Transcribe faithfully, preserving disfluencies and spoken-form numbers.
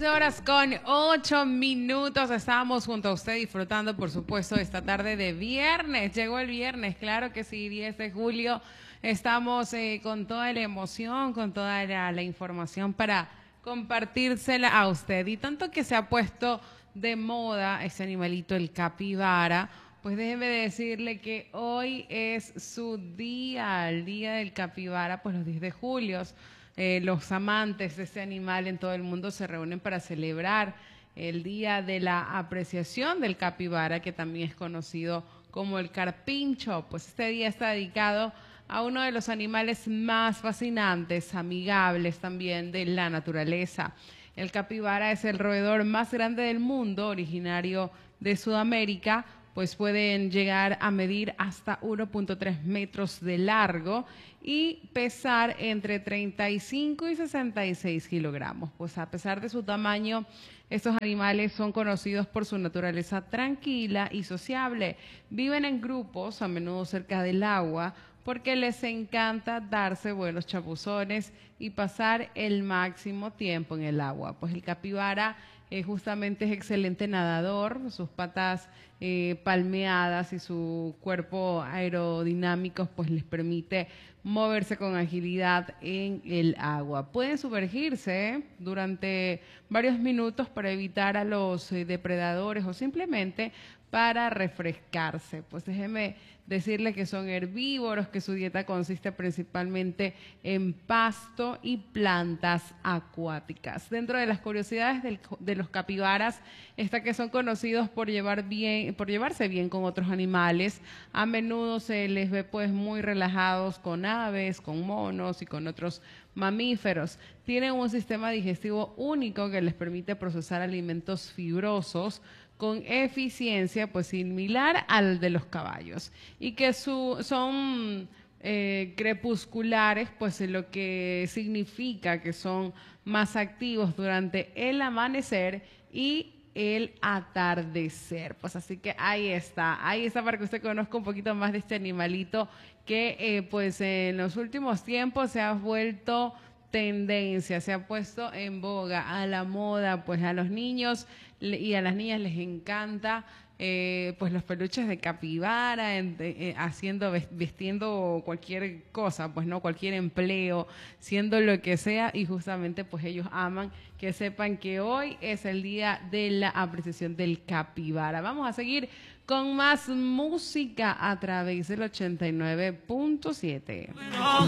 once horas con ocho minutos. Estamos junto a usted disfrutando, por supuesto, esta tarde de viernes. Llegó el viernes, claro que sí, diez de julio. Estamos eh, con toda la emoción, con toda la, la información para compartírsela a usted. Y tanto que se ha puesto de moda ese animalito, el capibara, pues déjeme decirle que hoy es su día, el día del capibara, pues los diez de julio. Eh, los amantes de este animal en todo el mundo se reúnen para celebrar el Día de la Apreciación del Capibara, que también es conocido como el carpincho. Pues este día está dedicado a uno de los animales más fascinantes, amigables también de la naturaleza. El capibara es el roedor más grande del mundo, originario de Sudamérica, pues pueden llegar a medir hasta uno punto tres metros de largo y pesar entre treinta y cinco y sesenta y seis kilogramos. Pues a pesar de su tamaño, estos animales son conocidos por su naturaleza tranquila y sociable. Viven en grupos, a menudo cerca del agua, porque les encanta darse buenos chapuzones y pasar el máximo tiempo en el agua. Pues el capibara eh, justamente es excelente nadador, sus patas eh, palmeadas y su cuerpo aerodinámico pues les permite moverse con agilidad en el agua. Pueden sumergirse durante varios minutos para evitar a los eh, depredadores o simplemente para refrescarse. Pues déjeme decirle que son herbívoros, que su dieta consiste principalmente en pasto y plantas acuáticas. Dentro de las curiosidades del, de los capibaras está que son conocidos por llevar bien, por llevarse bien con otros animales. A menudo se les ve pues muy relajados con aves, con monos y con otros mamíferos. Tienen un sistema digestivo único que les permite procesar alimentos fibrosos con eficiencia pues similar al de los caballos, y que su, son eh, crepusculares, pues lo que significa que son más activos durante el amanecer y el atardecer. Pues así que ahí está, ahí está para que usted conozca un poquito más de este animalito que eh, pues en los últimos tiempos se ha vuelto tendencia, se ha puesto en boga, a la moda. Pues a los niños y a las niñas les encanta eh, pues los peluches de capibara, en, eh, haciendo, vistiendo cualquier cosa, pues no, cualquier empleo, siendo lo que sea, y justamente pues ellos aman que sepan que hoy es el día de la apreciación del capibara. Vamos a seguir con más música a través del ochenta y nueve punto siete.